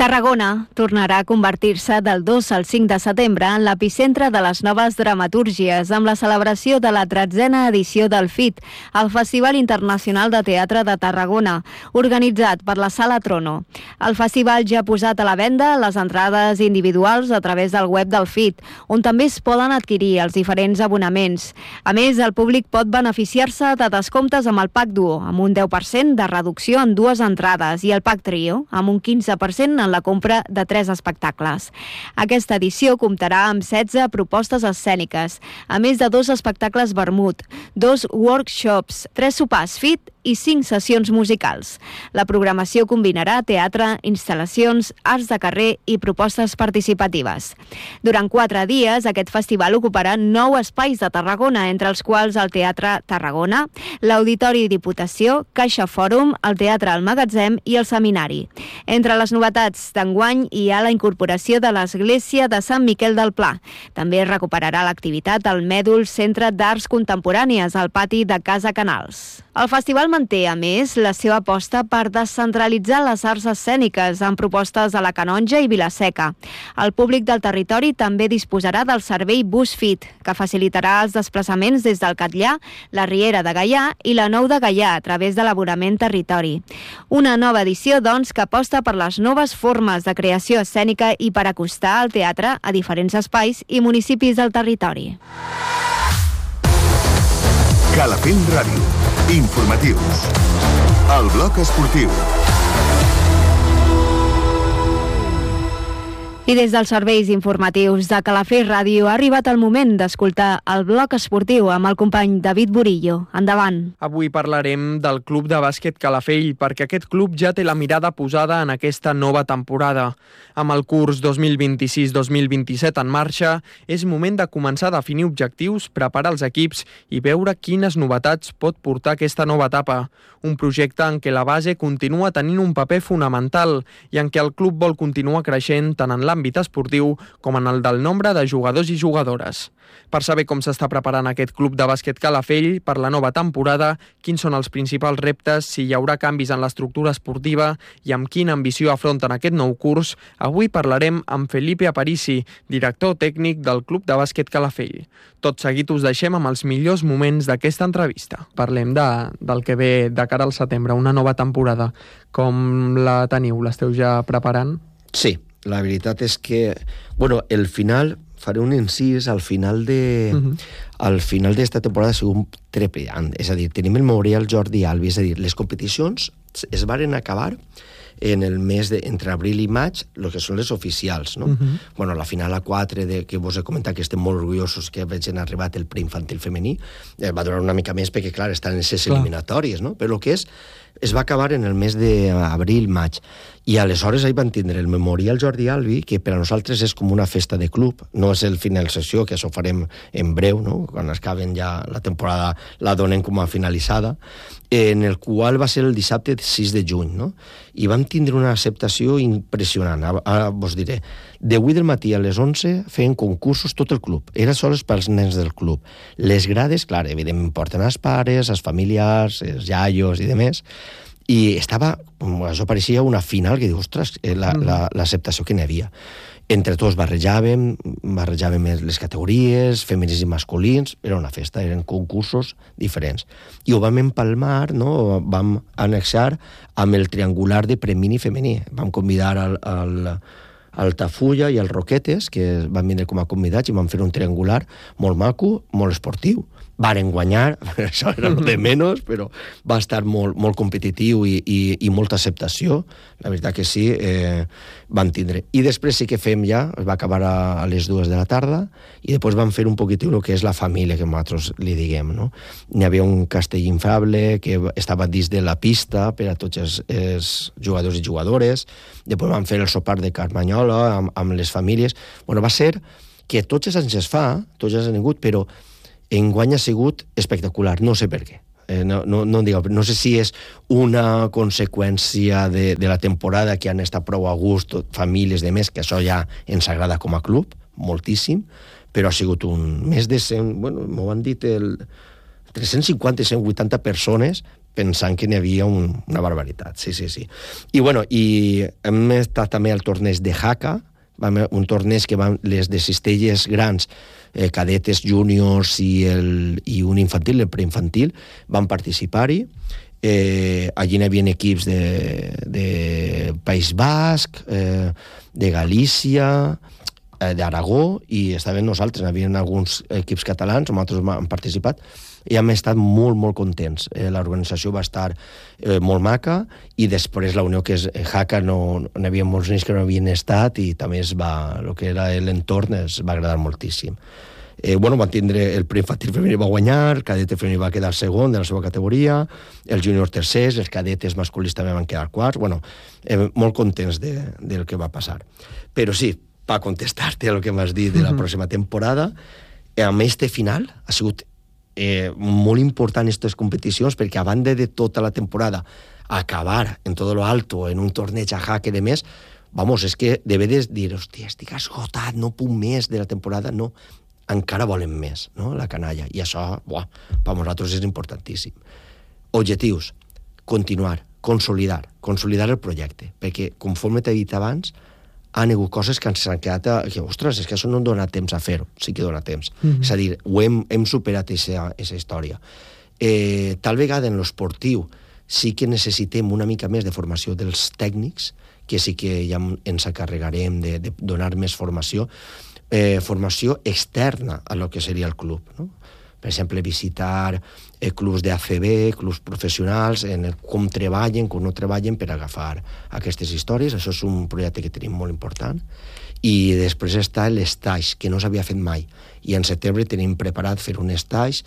Tarragona tornarà a convertir-se del 2 al 5 de setembre en l'epicentre de les noves dramatúrgies amb la celebració de la 13a edició del FIT, el Festival Internacional de Teatre de Tarragona, organitzat per la Sala Trono. El festival ja ha posat a la venda les entrades individuals a través del web del FIT, on també es poden adquirir els diferents abonaments. A més, el públic pot beneficiar-se de descomptes amb el Pack Duo, amb un 10% de reducció en 2 entrades, i el Pack Trio, amb un 15% en la compra de 3 espectacles. Aquesta edició comptarà amb 16 propostes escèniques, a més de 2 espectacles vermut, 2 workshops, 3 sopars FIT i 5 sessions musicals. La programació combinarà teatre, instal·lacions, arts de carrer i propostes participatives. Durant 4 dies, aquest festival ocuparà 9 espais de Tarragona, entre els quals el Teatre Tarragona, l'Auditori Diputació, Caixa Fòrum, el Teatre al Magatzem i el Seminari. Entre les novetats d'enguany hi ha la incorporació de l'Església de Sant Miquel del Pla. També recuperarà l'activitat al Mèdul Centre d'Arts Contemporànies al pati de Casa Canals. El festival manté, a més, la seva aposta per descentralitzar les arts escèniques amb propostes a la Canonja i Vila-seca. El públic del territori també disposarà del servei Bus Fit, que facilitarà els desplaçaments des del Catllà, la Riera de Gaià i la Nou de Gaià a través de l'abonament territori. Una nova edició, doncs, que aposta per les noves formes de creació escènica i per acostar el teatre a diferents espais i municipis del territori. Calafell Ràdio. Informatius. El bloc esportiu. I des dels serveis informatius de Calafell Ràdio ha arribat el moment d'escoltar el bloc esportiu amb el company David Burillo. Endavant. Avui parlarem del Club de Bàsquet Calafell, perquè aquest club ja té la mirada posada en aquesta nova temporada. Amb el curs 2026-2027 en marxa, és moment de començar a definir objectius, preparar els equips i veure quines novetats pot portar aquesta nova etapa. Un projecte en què la base continua tenint un paper fonamental i en què el club vol continuar creixent tant en l'àmbit esportiu com en el del nombre de jugadors i jugadores. Per saber com s'està preparant aquest club de bàsquet Calafell per la nova temporada, quins són els principals reptes, si hi haurà canvis en l'estructura esportiva i amb quina ambició afronten aquest nou curs, avui parlarem amb Felipe Aparici, director tècnic del club de bàsquet Calafell. Tot seguit us deixem amb els millors moments d'aquesta entrevista. Parlem del que ve de cara al setembre, una nova temporada. Com la teniu? L'esteu ja preparant? Sí. La veritat és que, el final, faré un incís, al final d'esta temporada ha sigut trepidant. És a dir, tenim el Memorial Jordi Albi, és a dir, les competicions es varen acabar en el mes entre abril i maig, el que són les oficials, no? La final A4, que vos he comentat que estem molt orgullosos que hagin arribat el preinfantil femení, va durar una mica més perquè, clar, estan en les eliminatòries, no? Però el que es va acabar en el mes d'abril-maig. I aleshores ahir van tindre el Memorial Jordi Albi, que per a nosaltres és com una festa de club, no és el finalització, que això farem en breu, no? Quan acaben ja la temporada la donen com a finalitzada, en el qual va ser el dissabte 6 de juny, no? I vam tindre una acceptació impressionant. Ara vos diré, de 8 del matí a les 11 feien concursos tot el club, era sols pels nens del club. Les grades, clar, evidentment porten els pares, els familiars, els iaios i demés, i això pareixia una final que diu, ostres, l'acceptació que n'hi havia. Entre tots barrejàvem les categories, femenins i masculins, era una festa, eren concursos diferents. I ho vam empalmar, no? Vam annexar amb el triangular de premini femení. Vam convidar al Tafulla i al Roquetes, que van vindre com a convidats, i vam fer un triangular molt maco, molt esportiu. Varen guanyar, això era de menys, però va estar molt competitiu i molta acceptació. La veritat que sí, van tindre. I després sí que fem ja, es va acabar a les 2 de la tarda, i després vam fer un poquitiu el que és la família, que nosaltres li diguem, no? N'hi havia un castell inflable que estava dins de la pista per a tots els jugadors i jugadores. Després vam fer el sopar de Carmanyola amb les famílies. Va ser que tots els anys es fa, tots els anys han vingut, però enguany ha sigut espectacular, no sé per què. No sé si és una conseqüència de la temporada que han estat prou a gust, famílies de més, que això ja ens agrada com a club, moltíssim, però ha sigut més de 100, m'ho han dit, 350 i 180 persones pensant que n'hi havia una barbaritat, sí. I bueno, hem estat també al torneig de Haka, un torneig que van les de cistelles grans, cadetes, júniors i un infantil, el preinfantil, van participar-hi. Allí n'hi havia equips de País Basc, de Galícia, d'Aragó, i estaven nosaltres, n'hi havia alguns equips catalans, nosaltres hem participat, i hem estat molt, molt contents. L'organització va estar molt maca, i després la unió que és Haka, n'hi havia molts nens que no havien estat, i també el que era l'entorn es va agradar moltíssim. Van tindre el preinfantil femení va guanyar, el cadete femení va quedar segon de la seva categoria, els júniors tercers, els cadetes masculins també van quedar quarts. Molt contents del que va passar. Però sí, per contestar-te el que m'has dit de la pròxima temporada, amb este final ha sigut molt important aquestes competicions, perquè a banda de tota la temporada acabar en tot lo alto, en un torneig a Haka de més, és que de vegades dir, hòstia, estic esgotat, no puc més de la temporada, no, encara volen més, no?, la canalla, i això, per nosaltres és importantíssim. Objectius: continuar, consolidar el projecte, perquè, conforme t'he dit abans, han hagut coses que ens han quedat que, ostres, és que això no em dona temps a fer-ho. Sí que dona temps. És a dir, hem superat aquesta història. Tal vegada en l'esportiu sí que necessitem una mica més de formació dels tècnics, que sí que ja ens encarregarem de donar més formació externa a lo que seria el club, no? Per exemple, visitar clubs d'ACB, clubs professionals, com treballen, com no treballen, per agafar aquestes històries. Això és un projecte que tenim molt important. I després està l'estage, que no s'havia fet mai. I en setembre tenim preparat fer un stage,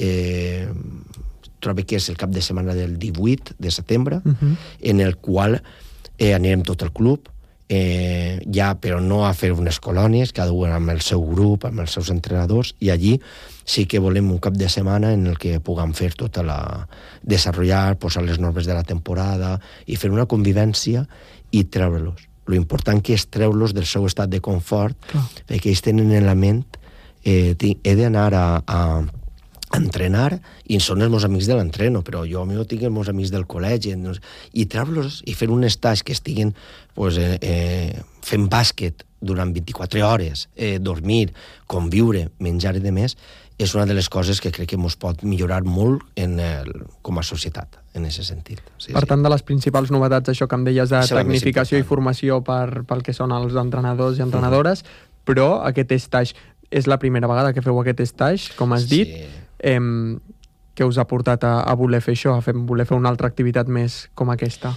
trobo que és el cap de setmana del 18 de setembre, en el qual anirem tot el club, però no a fer unes colònies, cada un amb el seu grup, amb els seus entrenadors, i allí sí que volem un cap de setmana en el que puguem fer tota desenvolupar, posar les normes de la temporada i fer una convivència i treure-los. Lo important que és treure-los del seu estat de confort, perquè ells tenen en la ment he d'anar a entrenar, i són els meus amics de l'entreno, però jo tinc els meus amics del col·legi, i treure-los i fer un stage que estiguin fent bàsquet durant 24 hores, dormir, conviure, menjar i demés, és una de les coses que crec que ens pot millorar molt com a societat, en aquest sentit. Per tant, de les principals novetats, això que em deies de tecnificació i formació pel que són els entrenadors i entrenadores, però aquest stage és la primera vegada que feu aquest stage, com has dit. Què us ha portat a voler fer això, a voler fer una altra activitat més com aquesta?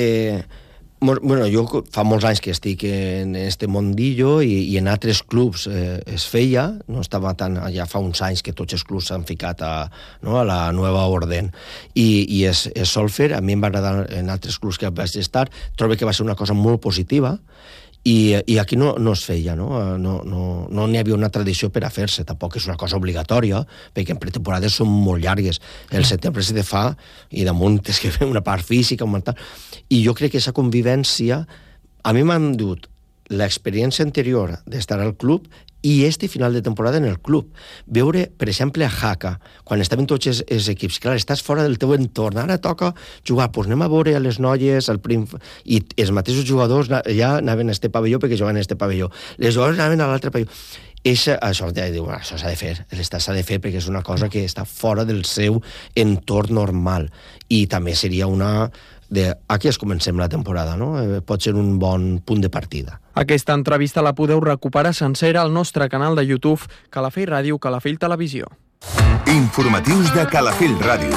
Jo fa molts anys que estic en este mundillo i en altres clubs es feia, no estava tan, ja fa uns anys que tots els clubs s'han ficat a la nova orden i es sol fer. A mi em va agradar en altres clubs que vaig estar, trobo que va ser una cosa molt positiva. I aquí no es feia, no n'hi havia una tradició per a fer-se, tampoc és una cosa obligatòria, perquè en pretemporades són molt llargues. El setembre se te fa, i damunt tens que fer una part física, i jo crec que aquesta convivència, a mi m'han dut l'experiència anterior d'estar al club i este final de temporada en el club. Veure, per exemple, a Haka, quan estaven tots els equips, clar, estàs fora del teu entorn, ara toca jugar, doncs anem a veure a les noies, i els mateixos jugadors ja anaven a este pavelló perquè jugaven a este pavelló. Les jugadores anaven a l'altre pavelló. Això s'ha de fer, s'ha de fer perquè és una cosa que està fora del seu entorn normal, i també seria aquí es comencem la temporada, no? Pot ser un bon punt de partida. Aquesta entrevista la podeu recuperar sencera al nostre canal de YouTube Calafell Ràdio, Calafell Televisió. Informatius de Calafell Ràdio.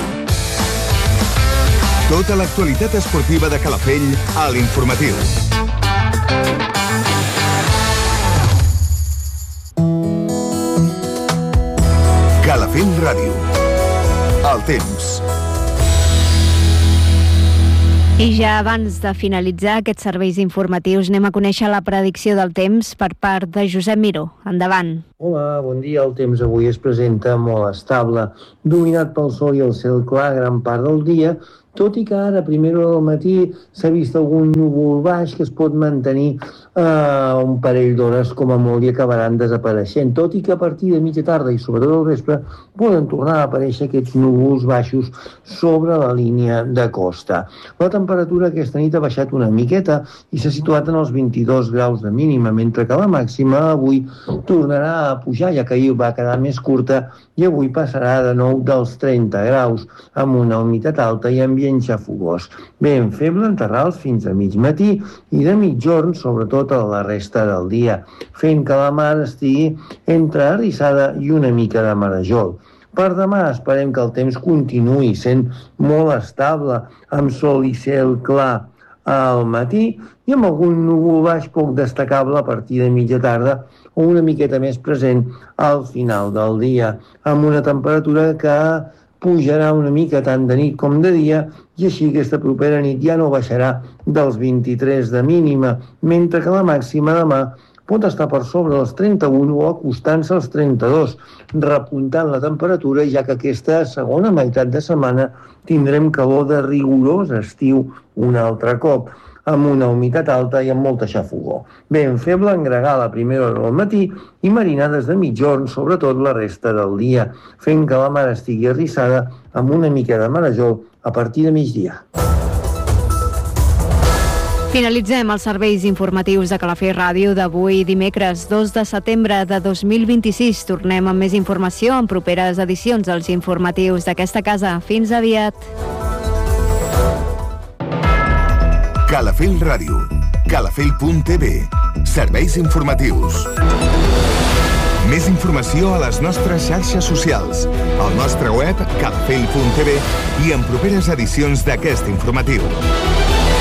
Tota l'actualitat esportiva de Calafell a l'Informatiu. Calafell Ràdio. El temps. I ja abans de finalitzar aquests serveis informatius anem a conèixer la predicció del temps per part de Josep Miró. Endavant. Hola, bon dia. El temps avui es presenta molt estable, dominat pel sol i el cel clar gran part del dia, tot i que ara, a primera hora del matí, s'ha vist algun núvol baix que es pot mantenir un parell d'hores com a molt i acabaran desapareixent, tot i que a partir de mitja tarda i sobretot al vespre poden tornar a aparèixer aquests núvols baixos sobre la línia de costa. La temperatura aquesta nit ha baixat una miqueta i s'ha situat en els 22 graus de mínima, mentre que la màxima avui tornarà a pujar, ja que ahir va quedar més curta i avui passarà de nou dels 30 graus, amb una humitat alta i ambient xafogós. Vent feble en terrals fins a mig matí i de mitjorn, sobretot a la resta del dia, fent que la mar estigui entre arrissada i una mica de marejol. Per demà esperem que el temps continuï sent molt estable, amb sol i cel clar al matí i amb algun núvol baix poc destacable a partir de mitja tarda o una miqueta més present al final del dia, amb una temperatura que pujarà una mica tant de nit com de dia i així aquesta propera nit ja no baixarà dels 23 de mínima, mentre que la màxima demà pot estar per sobre dels 31 o acostant-se als 32, repuntant la temperatura, ja que aquesta segona meitat de setmana tindrem calor de rigorós estiu un altre cop, amb una humitat alta i amb molta xafogor. Vent feble en gregal a primera hora del matí i marinades de mitjorn, sobretot la resta del dia, fent que la mar estigui arrissada amb una mica de marejol a partir de migdia. Finalitzem els serveis informatius de Calafell Ràdio d'avui dimecres 2 de setembre de 2026. Tornem amb més informació en properes edicions dels informatius d'aquesta casa. Fins aviat. Calafell Ràdio, calafell.tv, serveis informatius. Més informació a les nostres xarxes socials, al nostre web calafell.tv i en properes edicions d'aquest informatiu.